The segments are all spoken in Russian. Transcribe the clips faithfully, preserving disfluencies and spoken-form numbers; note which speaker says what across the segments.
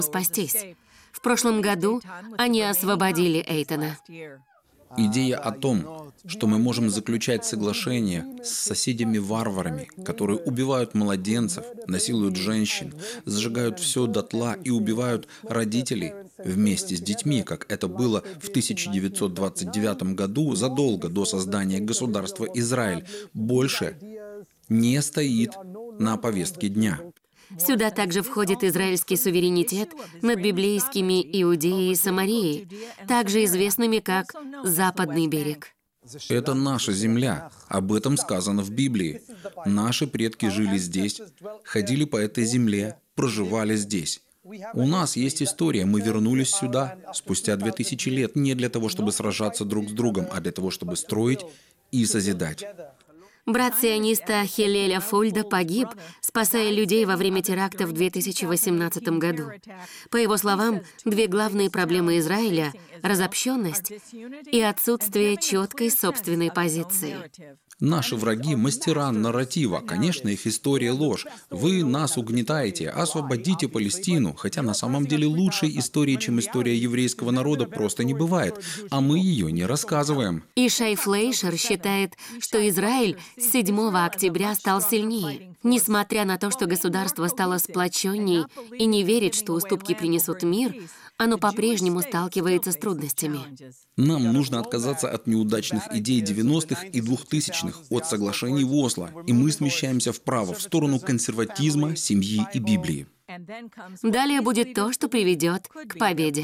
Speaker 1: можем спастись. В прошлом году они освободили Эйтона.
Speaker 2: Идея о том, что мы можем заключать соглашения с соседями-варварами, которые убивают младенцев, насилуют женщин, сжигают все дотла и убивают родителей вместе с детьми, как это было в тысяча девятьсот двадцать девятом году, задолго до создания государства Израиль, больше не стоит на повестке дня.
Speaker 1: Сюда также входит израильский суверенитет над библейскими Иудеей и Самарией, также известными как Западный берег.
Speaker 2: Это наша земля. Об этом сказано в Библии. Наши предки жили здесь, ходили по этой земле, проживали здесь. У нас есть история. Мы вернулись сюда спустя две тысячи лет не для того, чтобы сражаться друг с другом, а для того, чтобы строить и созидать.
Speaker 1: Брат сиониста Хиллеля Фульда погиб, спасая людей во время теракта в две тысячи восемнадцатом году. По его словам, две главные проблемы Израиля — разобщенность и отсутствие четкой собственной позиции.
Speaker 2: Наши враги — мастера нарратива. Конечно, их история — ложь. Вы нас угнетаете, освободите Палестину. Хотя на самом деле лучшей истории, чем история еврейского народа, просто не бывает. А мы ее не рассказываем.
Speaker 1: И Шай Флейшер считает, что Израиль с седьмого октября стал сильнее. Несмотря на то, что государство стало сплоченней и не верит, что уступки принесут мир, оно по-прежнему сталкивается с трудностями.
Speaker 2: Нам нужно отказаться от неудачных идей девяностых и двухтысячных, от соглашений в Осло, и мы смещаемся вправо, в сторону консерватизма, семьи и Библии.
Speaker 1: Далее будет то, что приведет к победе.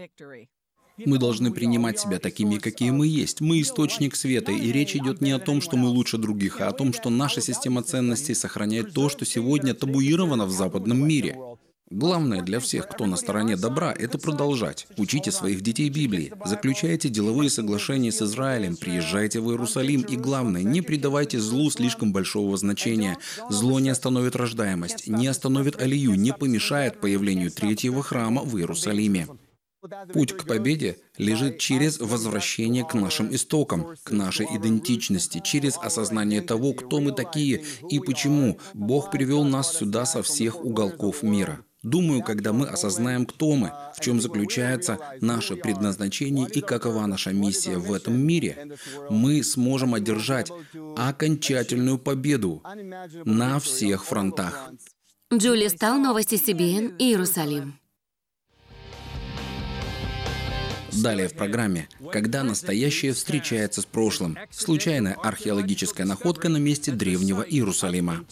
Speaker 2: Мы должны принимать себя такими, какие мы есть. Мы источник света, и речь идет не о том, что мы лучше других, а о том, что наша система ценностей сохраняет то, что сегодня табуировано в западном мире. Главное для всех, кто на стороне добра, это продолжать. Учите своих детей Библии, заключайте деловые соглашения с Израилем, приезжайте в Иерусалим, и главное, не придавайте злу слишком большого значения. Зло не остановит рождаемость, не остановит алию, не помешает появлению третьего храма в Иерусалиме. Путь к победе лежит через возвращение к нашим истокам, к нашей идентичности, через осознание того, кто мы такие и почему Бог привел нас сюда со всех уголков мира. Думаю, когда мы осознаем, кто мы, в чем заключается наше предназначение и какова наша миссия в этом мире, мы сможем одержать окончательную победу на всех фронтах.
Speaker 1: Джули Стал, новости си би эн, Иерусалим.
Speaker 2: Далее в программе «Когда настоящее встречается с прошлым». Случайная археологическая находка на месте древнего Иерусалима.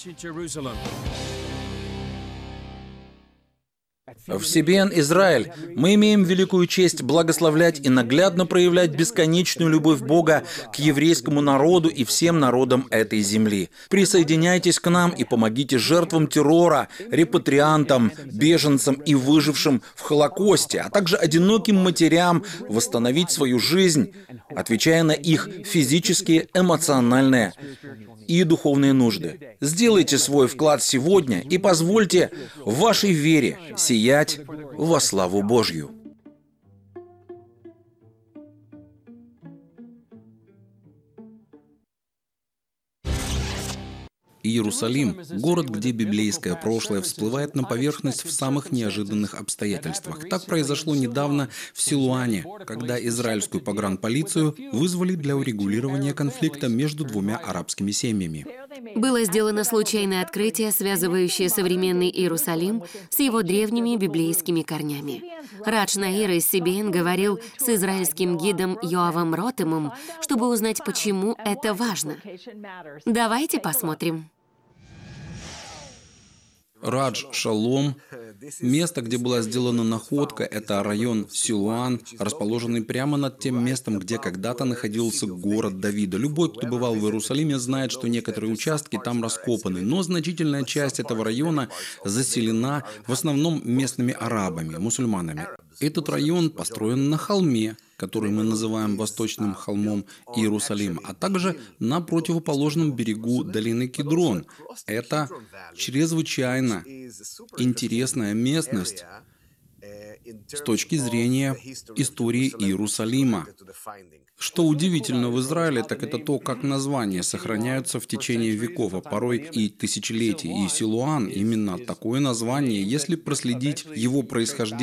Speaker 2: В си би эн Израиль мы имеем великую честь благословлять и наглядно проявлять бесконечную любовь Бога к еврейскому народу и всем народам этой земли. Присоединяйтесь к нам и помогите жертвам террора, репатриантам, беженцам и выжившим в Холокосте, а также одиноким матерям восстановить свою жизнь, отвечая на их физические, эмоциональные и духовные нужды. Сделайте свой вклад сегодня и позвольте вашей вере сиять во славу Божью. Иерусалим – город, где библейское прошлое всплывает на поверхность в самых неожиданных обстоятельствах. Так произошло недавно в Силуане, когда израильскую погранполицию вызвали для урегулирования конфликта между двумя арабскими семьями.
Speaker 1: Было сделано случайное открытие, связывающее современный Иерусалим с его древними библейскими корнями. Радж Наир из си би эн говорил с израильским гидом Йоавом Ротемом, чтобы узнать, почему это важно. Давайте посмотрим.
Speaker 2: Радж Шалом. Место, где была сделана находка, это район Силуан, расположенный прямо над тем местом, где когда-то находился город Давида. Любой, кто бывал в Иерусалиме, знает, что некоторые участки там раскопаны, но значительная часть этого района заселена в основном местными арабами, мусульманами. Этот район построен на холме, который мы называем Восточным холмом Иерусалима, а также на противоположном берегу долины Кидрон. Это чрезвычайно интересная местность, с точки зрения истории Иерусалима. Что удивительно в Израиле, так это то, как названия сохраняются в течение веков, а порой и тысячелетий. И Силуан — именно такое название, если проследить его происхождение,